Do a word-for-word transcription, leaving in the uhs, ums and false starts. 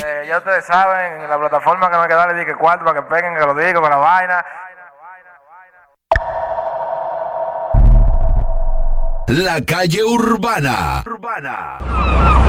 Eh, ya ustedes saben, en la plataforma que no hay que darle di que cuarto para que peguen, que lo digo, con la vaina. La calle urbana. Urbana.